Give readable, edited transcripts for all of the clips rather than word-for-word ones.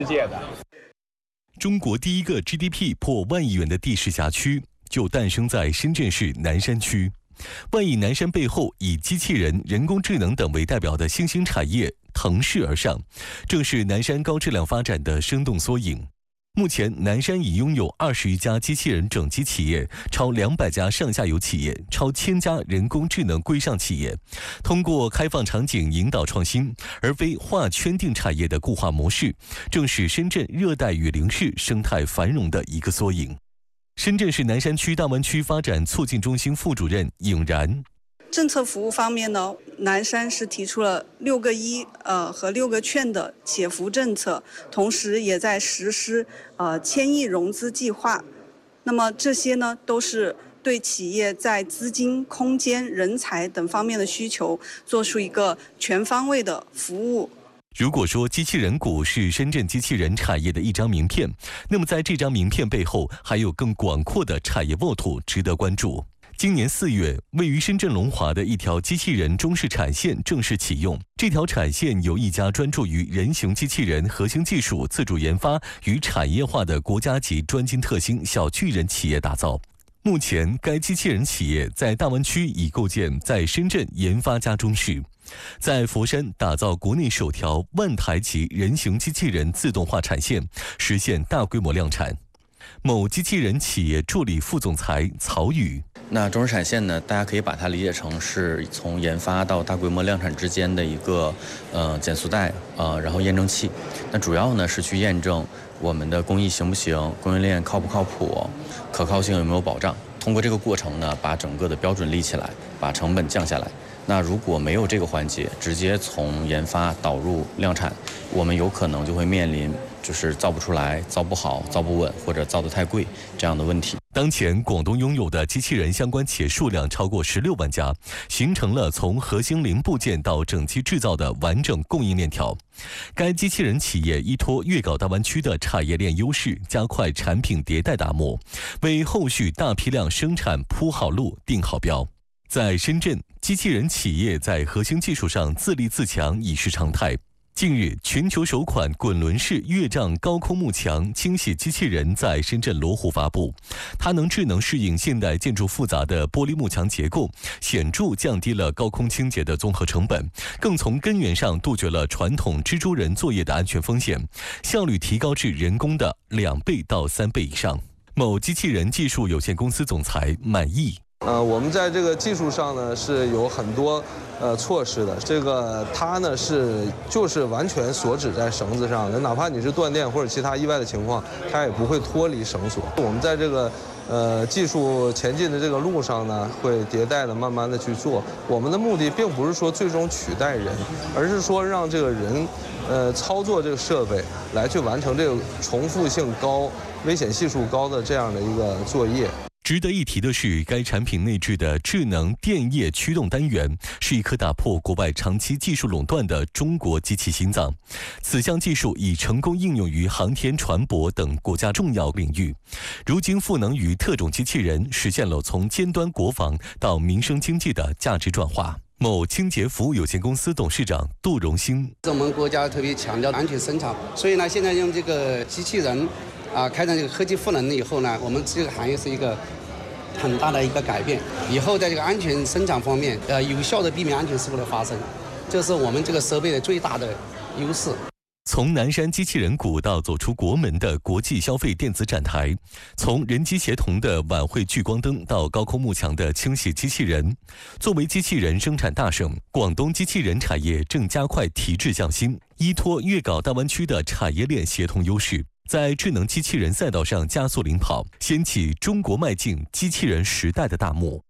界的。 中国第一个 GDP 破万亿元的地市辖区就诞生在深圳市南山区。万亿南山背后，以机器人、人工智能等为代表的新兴产业腾势而上，正是南山高质量发展的生动缩影。目前，南山已拥有20余家机器人整机企业，超200家上下游企业，超1000家人工智能规上企业。通过开放场景引导创新，而非划圈定产业的固化模式，正是深圳热带雨林市生态繁荣的一个缩影。深圳市南山区大湾区发展促进中心副主任尹然。 政策服务方面呢，南山是提出了6个1和6个券的企业服务政策，同时也在实施1000亿融资计划。那么这些呢，都是对企业在资金、空间、人才等方面的需求做出一个全方位的服务。 如果说机器人股是深圳机器人产业的一张名片，那么在这张名片背后，还有更广阔的产业沃土值得关注。今年4月，位于深圳龙华的一条机器人中式产线正式启用。这条产线由一家专注于人形机器人核心技术自主研发与产业化的国家级专精特新小巨人企业打造。目前，该机器人企业在大湾区已构建在深圳研发加中室，在佛山打造国内首条万台级人形机器人自动化产线，实现大规模量产。某机器人企业助理副总裁曹宇。 那中式产线呢，大家可以把它理解成是从研发到大规模量产之间的一个减速带然后验证器。那主要呢是去验证我们的工艺行不行，供应链靠不靠谱，可靠性有没有保障。通过这个过程呢，把整个的标准立起来，把成本降下来。那如果没有这个环节，直接从研发导入量产，我们有可能就会面临就是造不出来、造不好、造不稳或者造得太贵这样的问题。 当前，广东拥有的机器人相关企业数量超过16万家，形成了从核心零部件到整机制造的完整供应链条。该机器人企业依托粤港大湾区的产业链优势，加快产品迭代打磨，为后续大批量生产铺好路、定好标。在深圳，机器人企业在核心技术上自立自强已是常态。近日，全球首款滚轮式越障高空幕墙清洗机器人在深圳罗湖发布，它能智能适应现代建筑复杂的玻璃幕墙结构，显著降低了高空清洁的综合成本，更从根源上杜绝了传统蜘蛛人作业的安全风险，效率提高至人工的2倍到3倍以上。某机器人技术有限公司总裁满意。 我们在这个技术上呢是有很多措施的。这个它呢就是完全锁止在绳子上的，哪怕你是断电或者其他意外的情况，它也不会脱离绳索。我们在这个技术前进的这个路上呢，会迭代的慢慢的去做。我们的目的并不是说最终取代人，而是说让这个人操作这个设备来去完成这个重复性高、危险系数高的这样的一个作业。 值得一提的是，该产品内置的智能电液驱动单元是一颗打破国外长期技术垄断的中国机器心脏。此项技术已成功应用于航天船舶等国家重要领域，如今赋能于特种机器人，实现了从尖端国防到民生经济的价值转化。某清洁服务有限公司董事长杜荣兴： 我们国家特别强调安全生产，所以呢，现在用这个机器人开展这个科技赋能了以后呢，我们这个行业是一个很大的一个改变。以后在这个安全生产方面，有效的避免安全事故的发生，这是我们这个设备的最大的优势。 从南山机器人谷到走出国门的国际消费电子展台，从人机协同的晚会聚光灯到高空幕墙的清洗机器人，作为机器人生产大省，广东机器人产业正加快提质降薪，依托粤港大湾区的产业链协同优势，在智能机器人赛道上加速领跑，掀起中国迈进机器人时代的大幕。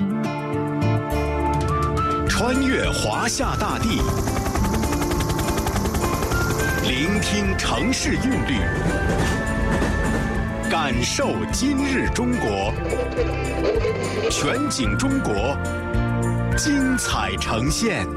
穿越华夏大地，聆听城市韵律，感受今日中国，全景中国，精彩呈现。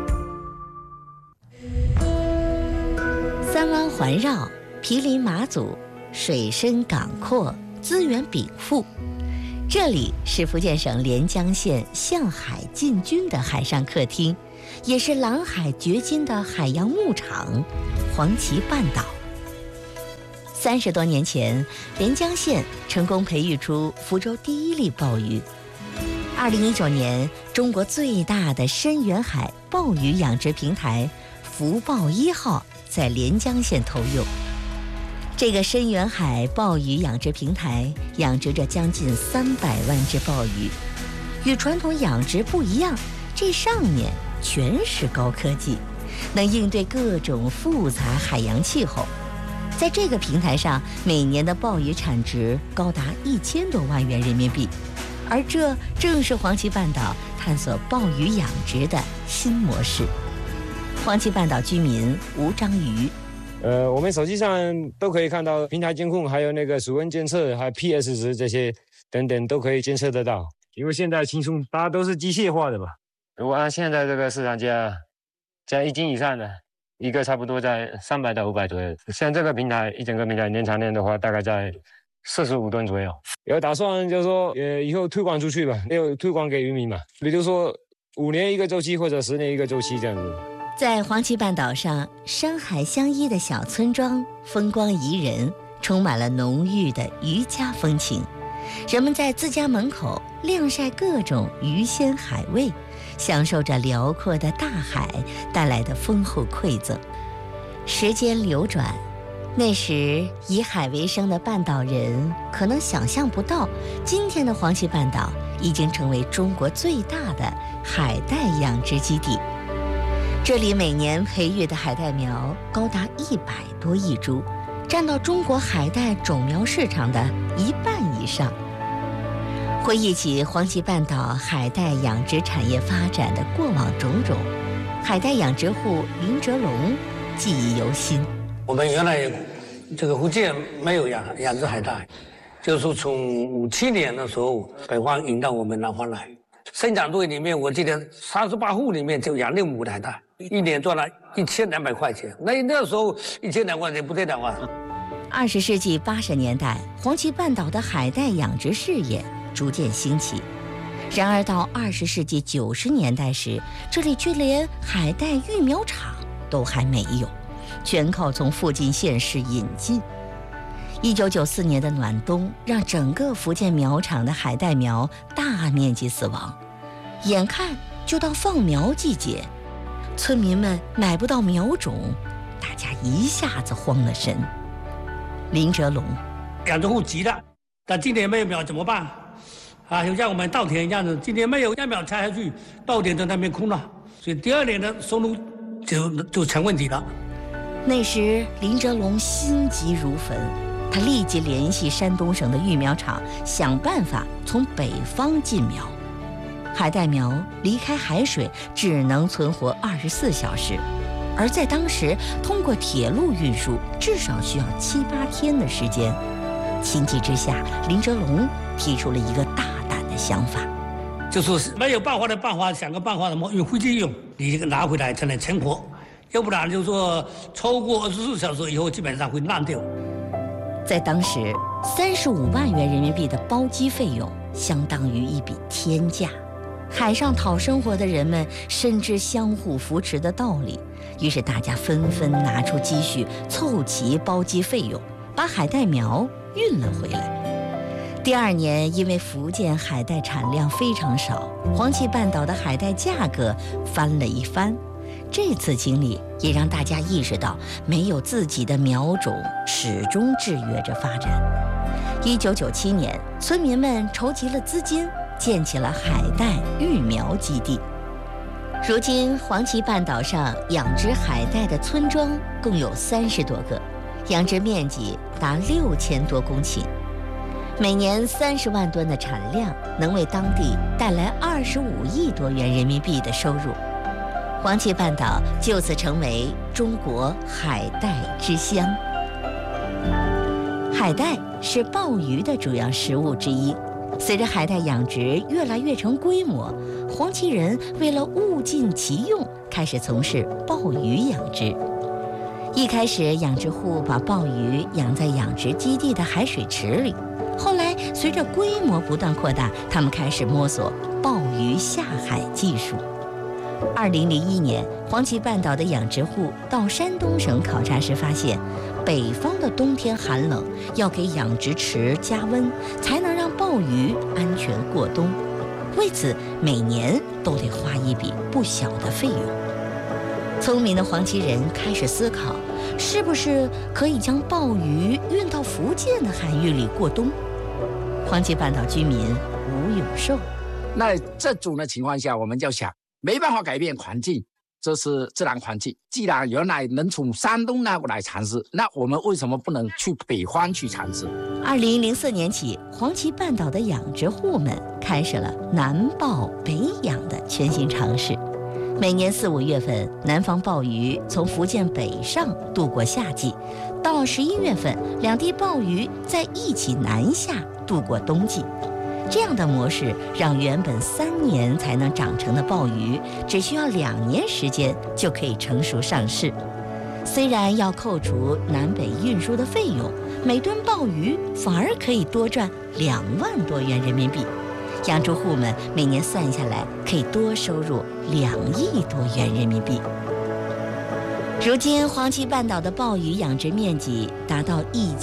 三湾环绕，毗邻马祖，水深港阔，资源禀赋。这里是福建省连江县向海进军的海上客厅，也是蓝海掘金的海洋牧场——黄岐半岛。 30多年前，连江县成功培育出福州第一例鲍鱼。2019年，中国最大的深远海鲍鱼养殖平台福鲍1号在连江县投用。这个深远海鲍鱼养殖平台养殖着将近300万只鲍鱼，与传统养殖不一样，这上面全是高科技，能应对各种复杂海洋气候。在这个平台上，每年的鲍鱼产值高达1000多万元人民币，而这正是黄岐半岛探索鲍鱼养殖的新模式。黄岐半岛居民吴章瑜， 我们手机上都可以看到平台监控，还有那个水温监测，还有 PS 值这些等等都可以监测得到。因为现在轻松，大家都是机械化的嘛。如果按现在这个市场价1斤以上的，一个差不多在300到500左右。像这个平台，一整个平台年产量的话，大概在45吨左右。有打算就是说，以后推广出去吧，没有推广给渔民嘛。比如说5年一个周期，或者10年一个周期这样子。 在黄岐半岛上，山海相依的小村庄，风光宜人，充满了浓郁的渔家风情。人们在自家门口晾晒各种鱼鲜海味，享受着辽阔的大海带来的丰厚馈赠。时间流转，那时以海为生的半岛人可能想象不到，今天的黄岐半岛已经成为中国最大的海带养殖基地。这里每年培育的海带苗高达100多亿株，占到中国海带种苗市场的1半以上。回忆起黄岐半岛海带养殖产业发展的过往种种，海带养殖户林哲龙记忆犹新。 我们原来这个福建没有养殖海带，就是说从57年的时候，北方引到我们南方来。生产队里面，我记得38户里面就养6亩的海带，一年赚了1200块钱。那时候1200块钱不得了啊 ！20世纪80年代，黄岐半岛的海带养殖事业逐渐兴起。然而到20世纪90年代时，这里却连海带育苗场都还没有，全靠从附近县市引进。1994年的暖冬让整个福建苗场的海带苗大面积死亡，眼看就到放苗季节，村民们买不到苗种，大家一下子慌了神。林哲龙， 养殖户急了，但今年没有苗怎么办？就像我们稻田一样的，今年没有1苗插下去，稻田在那边空了，所以第2年的收入就成问题了。 那时林哲龙心急如焚，他立即联系山东省的育苗场，想办法从北方进苗。海带苗离开海水只能存活24小时，而在当时通过铁路运输至少需要7、8天的时间。情急之下，林哲龙提出了一个大胆的想法， 就说是没有办法的办法，想个办法，用飞机用，你这个拿回来才能成活，要不然就说超过24小时以后基本上会烂掉。 在当时，35万元人民币的包机费用相当于一笔天价。海上讨生活的人们深知相互扶持的道理，于是大家纷纷拿出积蓄凑齐包机费用，把海带苗运了回来。第2年，因为福建海带产量非常少，黄岐半岛的海带价格翻了一番。这次经历也让大家意识到，没有自己的苗种始终制约着发展。1997年，村民们筹集了资金，建起了海带育苗基地。如今，黄岐半岛上养殖海带的村庄共有30多个，养殖面积达6000多公顷，每年30万吨的产量，能为当地带来25亿多元人民币的收入。黄岐半岛就此成为中国海带之乡。海带是鲍鱼的主要食物之一。随着海带养殖越来越成规模，黄岐人为了物尽其用，开始从事鲍鱼养殖。一开始，养殖户把鲍鱼养在养殖基地的海水池里，后来随着规模不断扩大，他们开始摸索鲍鱼下海技术。 2001年，黄岐半岛的养殖户到山东省考察时发现，北方的冬天寒冷，要给养殖池加温，才能让鲍鱼安全过冬。为此，每年都得花一笔不小的费用。聪明的黄岐人开始思考，是不是可以将鲍鱼运到福建的海域里过冬？黄岐半岛居民吴永寿， 那这种的情况下，我们就想，没办法改变环境，这是自然环境。既然原来能从山东那过来产食，那我们为什么不能去北方去产食 ？2004年起，黄岐半岛的养殖户们开始了南鲍北养的全新尝试。每年4、5月份，南方鲍鱼从福建北上度过夏季，到11月份，两地鲍鱼再一起南下度过冬季。这样的模式让原本3年才能长成的鲍鱼，只需要2年时间就可以成熟上市。虽然要扣除南北运输的费用，每吨鲍鱼反而可以多赚2万多元人民币。养殖户们每年算下来可以多收入2亿多元人民币。如今，黄岐半岛的鲍鱼养殖面积达到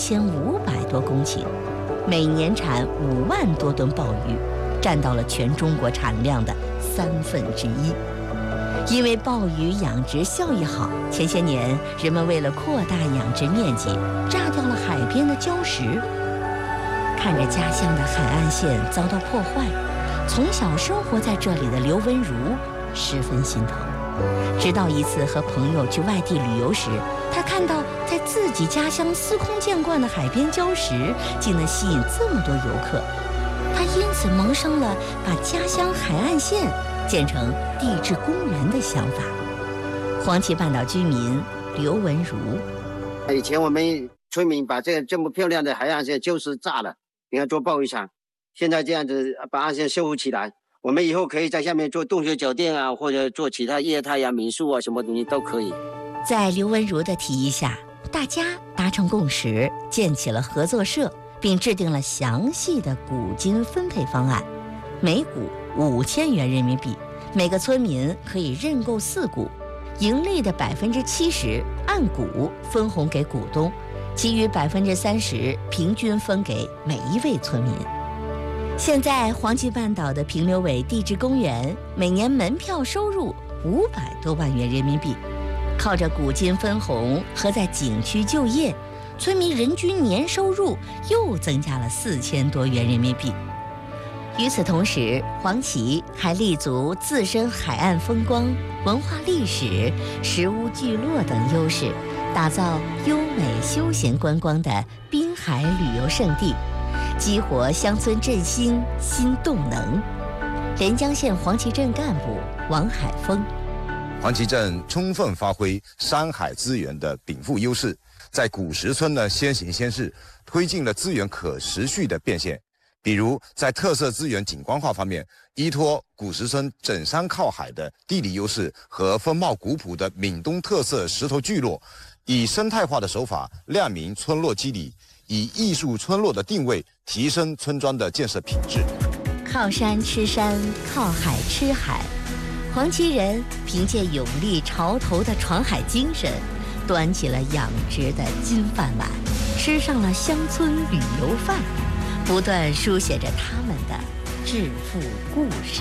1500多公顷，每年产5万多吨鲍鱼，占到了全中国产量的1/3。因为鲍鱼养殖效益好，前些年人们为了扩大养殖面积，炸掉了海边的礁石。看着家乡的海岸线遭到破坏，从小生活在这里的刘文如十分心疼。直到一次和朋友去外地旅游时，他看到在自己家乡司空见惯的海边礁石竟能吸引这么多游客，他因此萌生了把家乡海岸线建成地质公园的想法。黄岐半岛居民刘文如， 以前我们村民把这么漂亮的海岸线就是炸了，你看做鲍鱼场，现在这样子把岸线修复起来，我们以后可以在下面做洞穴酒店啊，或者做其他业态啊、民宿啊，什么东西都可以。 在刘文如的提议下，大家达成共识，建起了合作社，并制定了详细的股金分配方案，每股5000元人民币，每个村民可以认购4股，盈利的70%按股分红给股东，其余30%平均分给每一位村民。现在黄岐半岛的平流尾地质公园每年门票收入500多万元人民币，靠着股金分红和在景区就业，村民人均年收入又增加了4000多元人民币。与此同时，黄岐还立足自身海岸风光、文化历史、石屋聚落等优势，打造优美休闲观光的滨海旅游胜地，激活乡村振兴新动能。连江县黄岐镇干部王海峰， 黄岐镇充分发挥山海资源的禀赋优势，在古石村呢先行先试，推进了资源可持续的变现。比如在特色资源景观化方面，依托古石村整山靠海的地理优势和风貌古朴的闽东特色石头聚落，以生态化的手法亮明村落基底，以艺术村落的定位提升村庄的建设品质。 靠山吃山，靠海吃海，黄岐人凭借勇立潮头的闯海精神，端起了养殖的金饭碗，吃上了乡村旅游饭，不断书写着他们的致富故事。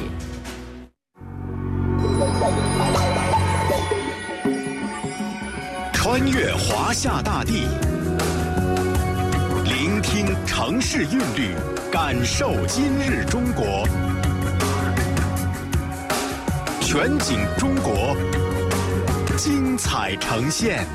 穿越华夏大地，聆听城市韵律，感受今日中国。全景中国，精彩呈现。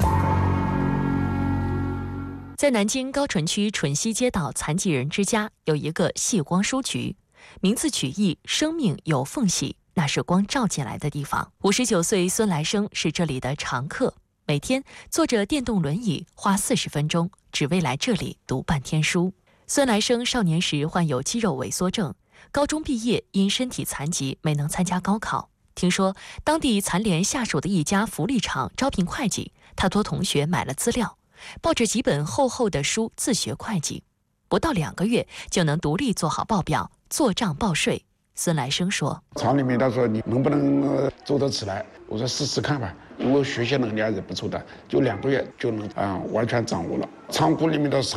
在南京高淳区淳熙街道残疾人之家有一个细光书局，名字取意生命有缝隙，那是光照进来的地方。59岁孙来生是这里的常客，每天坐着电动轮椅花40分钟，只为来这里读半天书。孙来生少年时患有肌肉萎缩症，高中毕业因身体残疾没能参加高考。听说当地残联下属的一家福利厂招聘会计，他托同学买了资料，抱着几本厚厚的书自学会计，不到2个月就能独立做好报表、做账报税。 孙来生说：“ 厂里面他说你能不能做得起来？我说试试看吧，因为学习能力还是不错的，就2个月就能完全掌握了。仓库里面的